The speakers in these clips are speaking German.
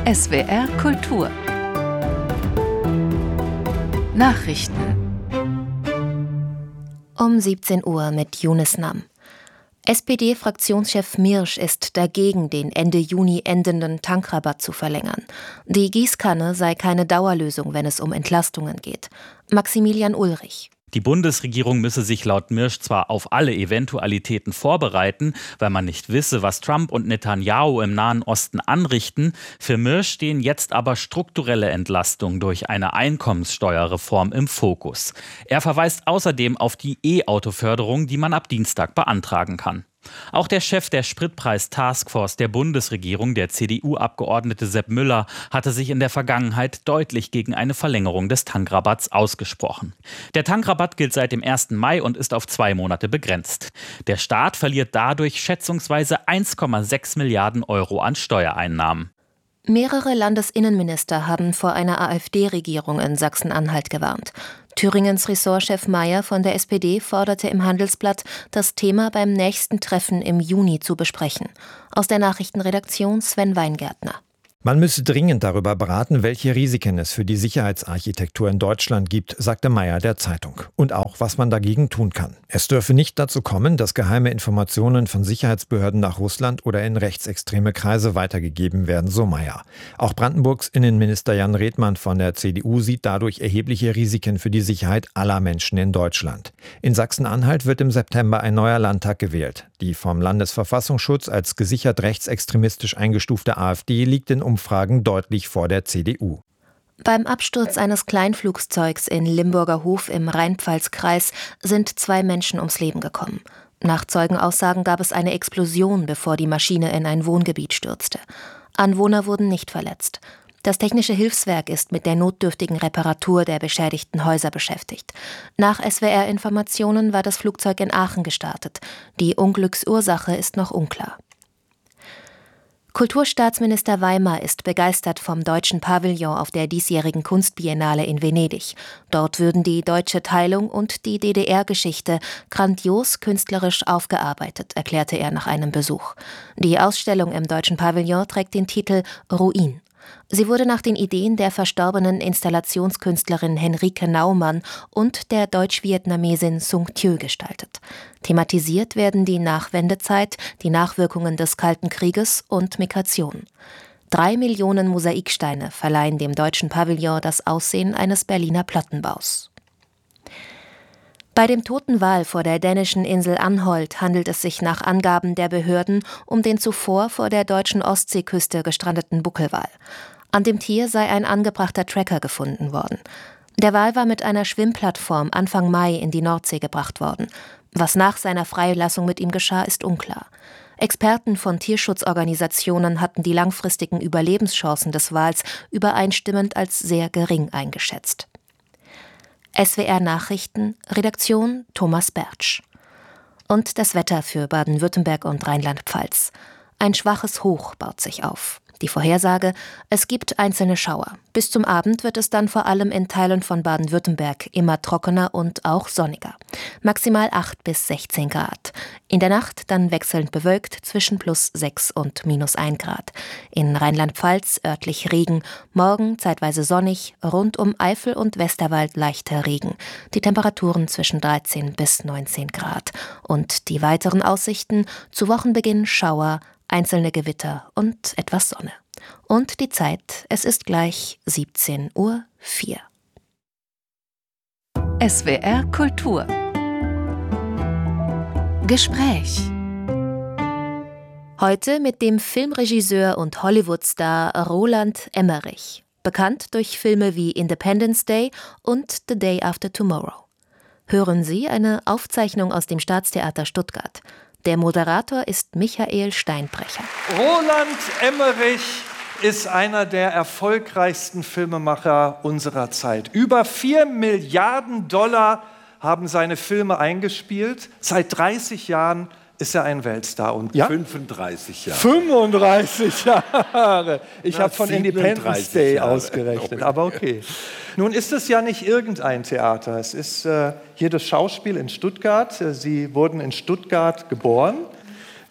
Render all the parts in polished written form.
SWR Kultur Nachrichten um 17 Uhr mit Yunus Nam. SPD-Fraktionschef Mirsch ist dagegen, den Ende Juni endenden Tankrabatt zu verlängern. Die Gießkanne sei keine Dauerlösung, wenn es um Entlastungen geht. Maximilian Ulrich. Die Bundesregierung müsse sich laut Mirsch zwar auf alle Eventualitäten vorbereiten, weil man nicht wisse, was Trump und Netanyahu im Nahen Osten anrichten. Für Mirsch stehen jetzt aber strukturelle Entlastungen durch eine Einkommenssteuerreform im Fokus. Er verweist außerdem auf die E-Auto-Förderung, die man ab Dienstag beantragen kann. Auch der Chef der Spritpreis-Taskforce der Bundesregierung, der CDU-Abgeordnete Sepp Müller, hatte sich in der Vergangenheit deutlich gegen eine Verlängerung des Tankrabatts ausgesprochen. Der Tankrabatt gilt seit dem 1. Mai und ist auf 2 Monate begrenzt. Der Staat verliert dadurch schätzungsweise 1,6 Milliarden Euro an Steuereinnahmen. Mehrere Landesinnenminister haben vor einer AfD-Regierung in Sachsen-Anhalt gewarnt. Thüringens Ressortchef Mayer von der SPD forderte im Handelsblatt, das Thema beim nächsten Treffen im Juni zu besprechen. Aus der Nachrichtenredaktion Sven Weingärtner. Man müsse dringend darüber beraten, welche Risiken es für die Sicherheitsarchitektur in Deutschland gibt, sagte Mayer der Zeitung. Und auch, was man dagegen tun kann. Es dürfe nicht dazu kommen, dass geheime Informationen von Sicherheitsbehörden nach Russland oder in rechtsextreme Kreise weitergegeben werden, so Mayer. Auch Brandenburgs Innenminister Jan Redmann von der CDU sieht dadurch erhebliche Risiken für die Sicherheit aller Menschen in Deutschland. In Sachsen-Anhalt wird im September ein neuer Landtag gewählt. Die vom Landesverfassungsschutz als gesichert rechtsextremistisch eingestufte AfD liegt in Umfragen deutlich vor der CDU. Beim Absturz eines Kleinflugzeugs in Limburger Hof im Rheinpfalz-Kreis sind 2 Menschen ums Leben gekommen. Nach Zeugenaussagen gab es eine Explosion, bevor die Maschine in ein Wohngebiet stürzte. Anwohner wurden nicht verletzt. Das Technische Hilfswerk ist mit der notdürftigen Reparatur der beschädigten Häuser beschäftigt. Nach SWR-Informationen war das Flugzeug in Aachen gestartet. Die Unglücksursache ist noch unklar. Kulturstaatsminister Weimar ist begeistert vom deutschen Pavillon auf der diesjährigen Kunstbiennale in Venedig. Dort würden die deutsche Teilung und die DDR-Geschichte grandios künstlerisch aufgearbeitet, erklärte er nach einem Besuch. Die Ausstellung im deutschen Pavillon trägt den Titel Ruin. Sie wurde nach den Ideen der verstorbenen Installationskünstlerin Henrike Naumann und der Deutsch-Vietnamesin Sung Thieu gestaltet. Thematisiert werden die Nachwendezeit, die Nachwirkungen des Kalten Krieges und Migration. 3 Millionen Mosaiksteine verleihen dem deutschen Pavillon das Aussehen eines Berliner Plattenbaus. Bei dem toten Wal vor der dänischen Insel Anholt handelt es sich nach Angaben der Behörden um den zuvor vor der deutschen Ostseeküste gestrandeten Buckelwal. An dem Tier sei ein angebrachter Tracker gefunden worden. Der Wal war mit einer Schwimmplattform Anfang Mai in die Nordsee gebracht worden. Was nach seiner Freilassung mit ihm geschah, ist unklar. Experten von Tierschutzorganisationen hatten die langfristigen Überlebenschancen des Wals übereinstimmend als sehr gering eingeschätzt. SWR Nachrichten, Redaktion Thomas Bertsch. Und das Wetter für Baden-Württemberg und Rheinland-Pfalz. Ein schwaches Hoch baut sich auf. Die Vorhersage, es gibt einzelne Schauer. Bis zum Abend wird es dann vor allem in Teilen von Baden-Württemberg immer trockener und auch sonniger. Maximal 8 bis 16 Grad. In der Nacht dann wechselnd bewölkt zwischen +6 und -1 Grad. In Rheinland-Pfalz örtlich Regen, morgen zeitweise sonnig, rund um Eifel und Westerwald leichter Regen. Die Temperaturen zwischen 13 bis 19 Grad. Und die weiteren Aussichten, zu Wochenbeginn Schauer, einzelne Gewitter und etwas Sonne. Und die Zeit, es ist gleich 17:04 Uhr. SWR Kultur Gespräch. Heute mit dem Filmregisseur und Hollywood-Star Roland Emmerich, bekannt durch Filme wie Independence Day und The Day After Tomorrow. Hören Sie eine Aufzeichnung aus dem Staatstheater Stuttgart. Der Moderator ist Michael Steinbrecher. Roland Emmerich ist einer der erfolgreichsten Filmemacher unserer Zeit. Über 4 Milliarden Dollar haben seine Filme eingespielt. Seit 30 Jahren ist er ein Weltstar. Und 35 Jahre. 35 Jahre. Ich habe von Independence Day ausgerechnet, aber okay. Nun ist es ja nicht irgendein Theater. Es ist hier das Schauspiel in Stuttgart. Sie wurden in Stuttgart geboren.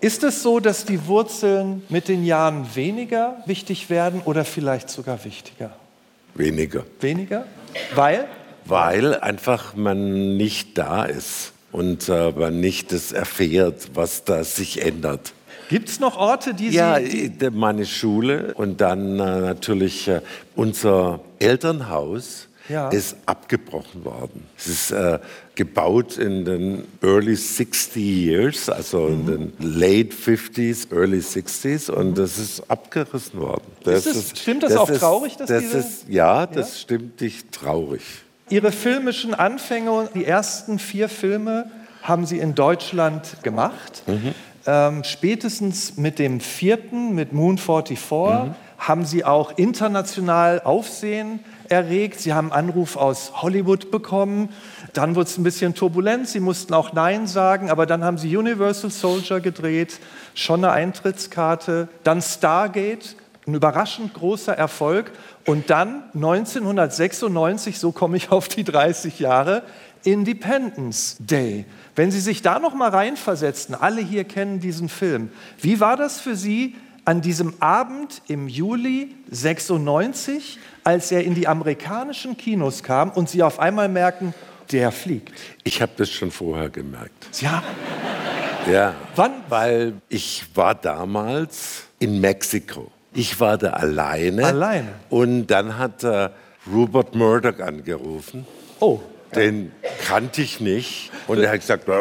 Ist es so, dass die Wurzeln mit den Jahren weniger wichtig werden oder vielleicht sogar wichtiger? Weniger. Weniger? Weil? Weil einfach man nicht da ist und man nicht das erfährt, was da sich ändert. Gibt es noch Orte, die Ja, Sie... meine Schule und dann natürlich unser Elternhaus ist abgebrochen worden. Es ist gebaut in den Early 60 Years, also in den Late 50s, Early 60s und das ist abgerissen worden. Stimmt das auch traurig, dass das stimmt dich traurig. Ihre filmischen Anfänge, die ersten 4 Filme haben Sie in Deutschland gemacht. Spätestens mit dem 4., mit Moon 44, haben Sie auch international Aufsehen erregt. Sie haben einen Anruf aus Hollywood bekommen. Dann wurde es ein bisschen turbulent. Sie mussten auch Nein sagen. Aber dann haben Sie Universal Soldier gedreht, schon eine Eintrittskarte. Dann Stargate, ein überraschend großer Erfolg. Und dann 1996, so komme ich auf die 30 Jahre, Independence Day. Wenn Sie sich da noch mal reinversetzen, alle hier kennen diesen Film. Wie war das für Sie an diesem Abend im Juli 96, als er in die amerikanischen Kinos kam und Sie auf einmal merken, der fliegt? Ich habe das schon vorher gemerkt. Ja. Ja. Wann? Weil ich war damals in Mexiko. Ich war da alleine. Alleine? Und dann hat Rupert Murdoch angerufen. Oh. Den kannte ich nicht. Und er hat gesagt,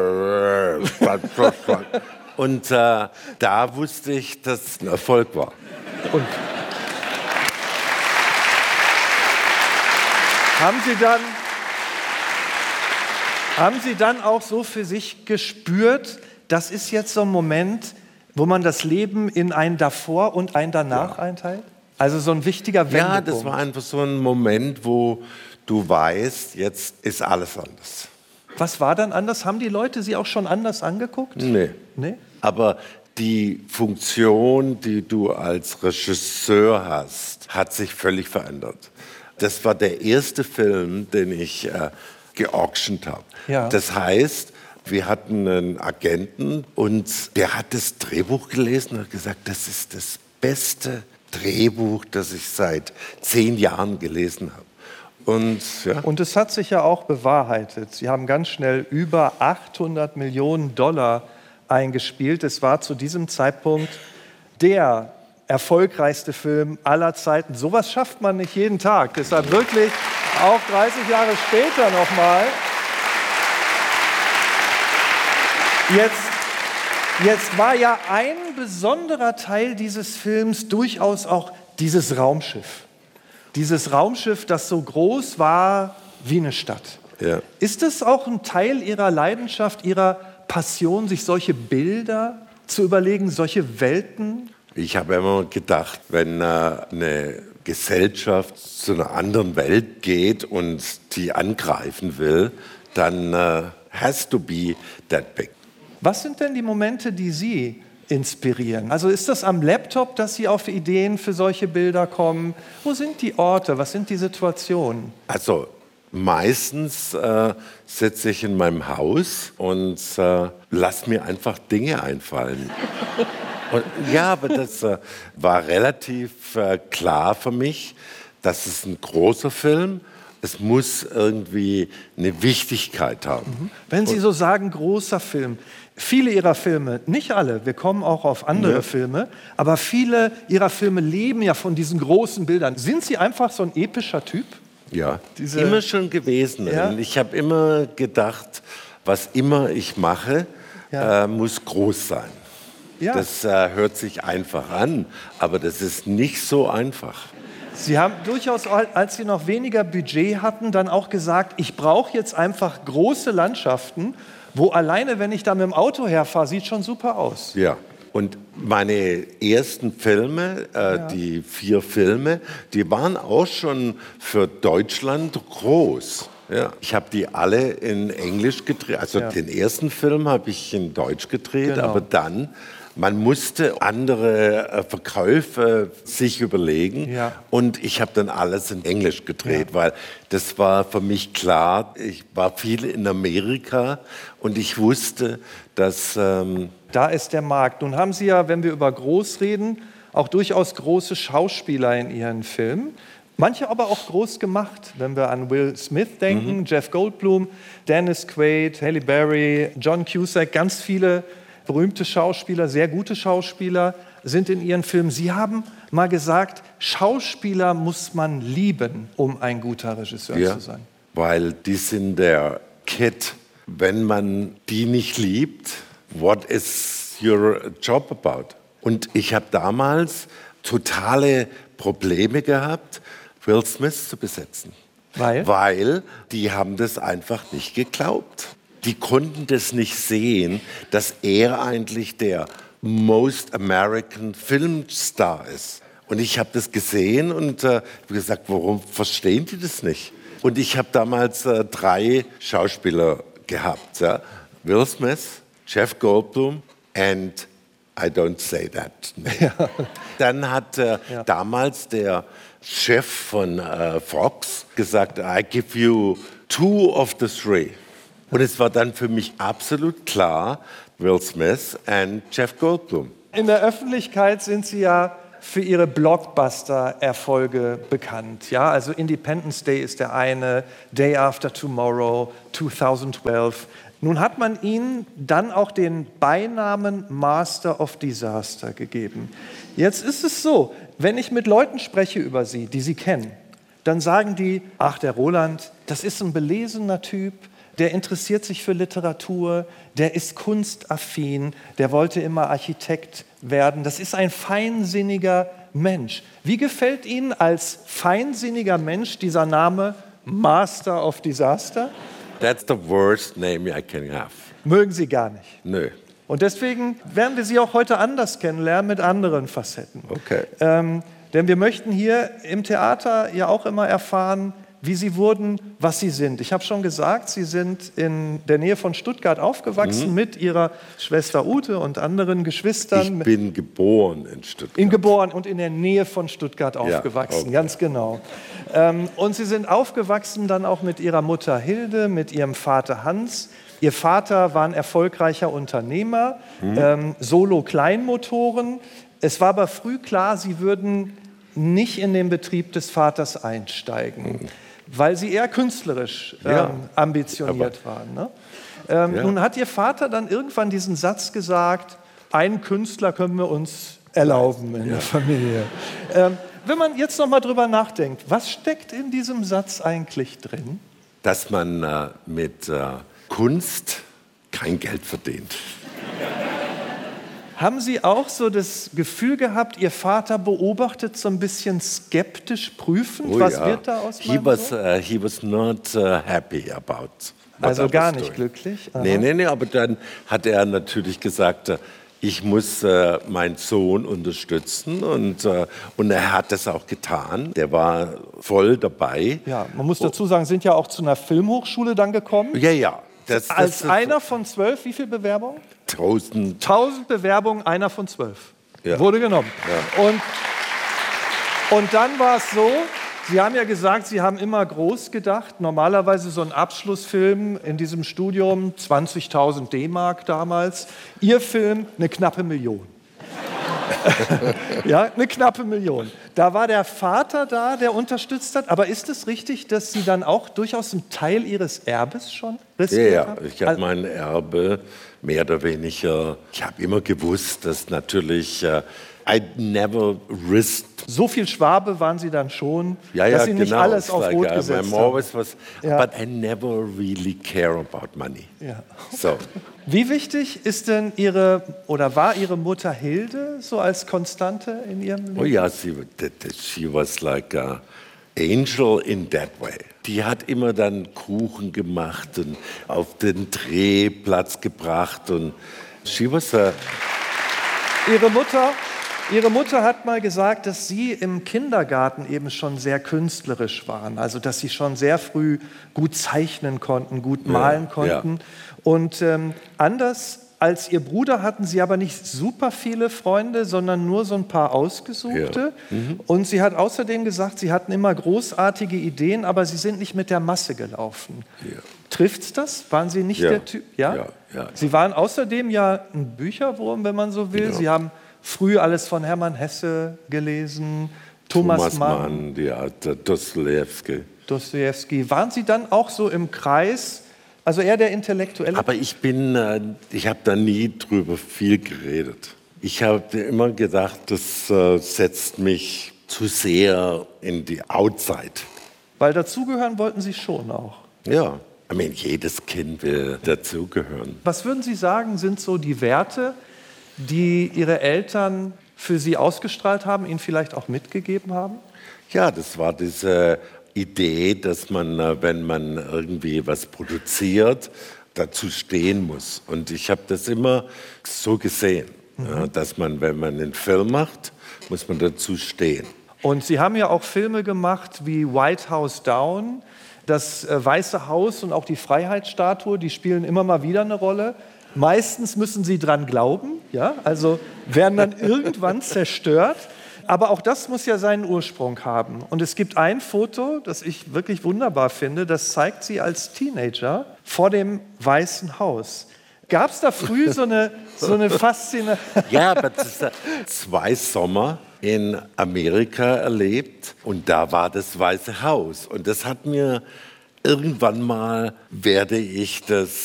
und da wusste ich, dass es ein Erfolg war. Und haben Sie dann auch so für sich gespürt, das ist jetzt so ein Moment, wo man das Leben in ein Davor und ein Danach einteilt? Also so ein wichtiger Wendepunkt. Ja, das war einfach so ein Moment, wo du weißt, jetzt ist alles anders. Was war dann anders? Haben die Leute Sie auch schon anders angeguckt? Nee. Aber die Funktion, die du als Regisseur hast, hat sich völlig verändert. Das war der erste Film, den ich geauctiont habe. Ja. Das heißt, wir hatten einen Agenten und der hat das Drehbuch gelesen und hat gesagt, das ist das beste Drehbuch, das ich seit 10 Jahren gelesen habe. Und es hat sich ja auch bewahrheitet. Sie haben ganz schnell über $800 Millionen eingespielt. Es war zu diesem Zeitpunkt der erfolgreichste Film aller Zeiten. Sowas schafft man nicht jeden Tag. Deshalb wirklich auch 30 Jahre später nochmal. Jetzt war ja ein besonderer Teil dieses Films durchaus auch dieses Raumschiff. Dieses Raumschiff, das so groß war wie eine Stadt. Ja. Ist es auch ein Teil Ihrer Leidenschaft, Ihrer Passion, sich solche Bilder zu überlegen, solche Welten? Ich habe immer gedacht, wenn eine Gesellschaft zu einer anderen Welt geht und die angreifen will, dann has to be that big. Was sind denn die Momente, die Sie inspirieren? Also ist das am Laptop, dass Sie auf Ideen für solche Bilder kommen? Wo sind die Orte? Was sind die Situationen? Also meistens sitze ich in meinem Haus und lass mir einfach Dinge einfallen. Und, ja, aber das war relativ klar für mich, dass es ein großer Film. Es muss irgendwie eine Wichtigkeit haben. Wenn Sie so sagen, großer Film. Viele Ihrer Filme, nicht alle, wir kommen auch auf andere Filme, aber viele Ihrer Filme leben ja von diesen großen Bildern. Sind Sie einfach so ein epischer Typ? Ja, immer schon gewesen. Ja? Ich habe immer gedacht, was immer ich mache, muss groß sein. Ja. Das hört sich einfach an, aber das ist nicht so einfach. Sie haben durchaus, als Sie noch weniger Budget hatten, dann auch gesagt, ich brauche jetzt einfach große Landschaften, wo alleine, wenn ich da mit dem Auto herfahre, sieht schon super aus. Ja, und meine ersten Filme, die 4 Filme, die waren auch schon für Deutschland groß. Ja. Ich habe die alle in Englisch gedreht. Also den ersten Film habe ich in Deutsch gedreht, aber dann Man musste andere Verkäufe sich überlegen. Ja. Und ich habe dann alles in Englisch gedreht, weil das war für mich klar. Ich war viel in Amerika und ich wusste, dass... Da ist der Markt. Nun haben Sie ja, wenn wir über groß reden, auch durchaus große Schauspieler in Ihren Filmen. Manche aber auch groß gemacht, wenn wir an Will Smith denken, Jeff Goldblum, Dennis Quaid, Halle Berry, John Cusack, ganz viele berühmte Schauspieler, sehr gute Schauspieler sind in ihren Filmen. Sie haben mal gesagt, Schauspieler muss man lieben, um ein guter Regisseur zu sein. Weil die sind der Kid. Wenn man die nicht liebt, what is your job about? Und ich habe damals totale Probleme gehabt, Will Smith zu besetzen. Weil die haben das einfach nicht geglaubt. Die konnten das nicht sehen, dass er eigentlich der Most American Filmstar ist. Und ich habe das gesehen und habe gesagt, warum verstehen die das nicht? Und ich habe damals 3 Schauspieler gehabt. Ja? Will Smith, Jeff Goldblum und I don't say that. Ja. Dann hat damals der Chef von Fox gesagt, I give you 2 of the 3. Und es war dann für mich absolut klar, Will Smith und Jeff Goldblum. In der Öffentlichkeit sind Sie ja für Ihre Blockbuster-Erfolge bekannt. Ja, also Independence Day ist der eine, Day After Tomorrow, 2012. Nun hat man Ihnen dann auch den Beinamen Master of Disaster gegeben. Jetzt ist es so, wenn ich mit Leuten spreche über Sie, die Sie kennen, dann sagen die, ach, der Roland, das ist ein belesener Typ, der interessiert sich für Literatur, der ist kunstaffin, der wollte immer Architekt werden. Das ist ein feinsinniger Mensch. Wie gefällt Ihnen als feinsinniger Mensch dieser Name Master of Disaster? That's the worst name I can have. Mögen Sie gar nicht? Nö. Und deswegen werden wir Sie auch heute anders kennenlernen mit anderen Facetten. Okay. Denn wir möchten hier im Theater ja auch immer erfahren, wie Sie wurden, was Sie sind. Ich habe schon gesagt, Sie sind in der Nähe von Stuttgart aufgewachsen mit Ihrer Schwester Ute und anderen Geschwistern. Ich bin geboren in Stuttgart. Geboren und in der Nähe von Stuttgart aufgewachsen, okay. Ganz genau. Und Sie sind aufgewachsen dann auch mit Ihrer Mutter Hilde, mit Ihrem Vater Hans. Ihr Vater war ein erfolgreicher Unternehmer, Solo-Kleinmotoren. Es war aber früh klar, Sie würden nicht in den Betrieb des Vaters einsteigen, weil Sie eher künstlerisch ambitioniert waren. Ne? Nun hat Ihr Vater dann irgendwann diesen Satz gesagt, einen Künstler können wir uns erlauben in der Familie. Wenn man jetzt noch mal drüber nachdenkt, was steckt in diesem Satz eigentlich drin? Dass man mit Kunst kein Geld verdient. Haben Sie auch so das Gefühl gehabt, Ihr Vater beobachtet so ein bisschen skeptisch, prüfend? Was wird da aus meinem Sohn? He was not happy about. Also gar nicht glücklich? Nee, aber dann hat er natürlich gesagt, ich muss meinen Sohn unterstützen und er hat das auch getan. Der war voll dabei. Ja, man muss dazu sagen, sind ja auch zu einer Filmhochschule dann gekommen. Ja. Als einer von 12, wie viele Bewerbungen? 1000. 1000 Bewerbungen, einer von 12. Wurde genommen. Ja. Und dann war es so, Sie haben ja gesagt, Sie haben immer groß gedacht. Normalerweise so ein Abschlussfilm in diesem Studium, 20.000 D-Mark damals. Ihr Film, eine knappe Million. Ja, eine knappe Million. Da war der Vater da, der unterstützt hat. Aber ist es richtig, dass Sie dann auch durchaus einen Teil Ihres Erbes schon riskiert haben? Ja, ich habe mein Erbe mehr oder weniger. Ich habe immer gewusst, dass natürlich I never risked. So viel Schwabe waren Sie dann schon, dass Sie nicht alles auf Rot gesetzt haben. But I never really care about money. Ja. So. Wie wichtig ist denn war Ihre Mutter Hilde so als Konstante in Ihrem Leben? Oh ja, she was like an angel in that way. Die hat immer dann Kuchen gemacht und auf den Drehplatz gebracht und she was Ihre Mutter hat mal gesagt, dass Sie im Kindergarten eben schon sehr künstlerisch waren. Also, dass Sie schon sehr früh gut zeichnen konnten, gut malen konnten. Ja. Und anders Als Ihr Bruder hatten Sie aber nicht super viele Freunde, sondern nur so ein paar ausgesuchte. Ja. Und sie hat außerdem gesagt, Sie hatten immer großartige Ideen, aber Sie sind nicht mit der Masse gelaufen. Ja. Trifft's das? Waren Sie nicht der Typ? Ja? Ja. Sie waren außerdem ja ein Bücherwurm, wenn man so will. Ja. Sie haben früh alles von Hermann Hesse gelesen, Thomas Mann, Dostojewski. Waren Sie dann auch so im Kreis, also eher der Intellektuelle? Aber ich habe da nie drüber viel geredet. Ich habe immer gedacht, das setzt mich zu sehr in die Outside. Weil dazugehören wollten Sie schon auch. Ja, jedes Kind will dazugehören. Was würden Sie sagen, sind so die Werte, die Ihre Eltern für Sie ausgestrahlt haben, Ihnen vielleicht auch mitgegeben haben? Ja, das war diese Idee, dass man, wenn man irgendwie was produziert, dazu stehen muss. Und ich habe das immer so gesehen, dass man, wenn man einen Film macht, muss man dazu stehen. Und Sie haben ja auch Filme gemacht wie White House Down, das Weiße Haus und auch die Freiheitsstatue, die spielen immer mal wieder eine Rolle. Meistens müssen Sie dran glauben, ja? Also werden dann irgendwann zerstört. Aber auch das muss ja seinen Ursprung haben. Und es gibt ein Foto, das ich wirklich wunderbar finde, das zeigt Sie als Teenager vor dem Weißen Haus. Gab es da früh so eine Faszination? Ja, aber das ist 2 Sommer in Amerika erlebt und da war das Weiße Haus. Und das hat mir irgendwann mal, werde ich das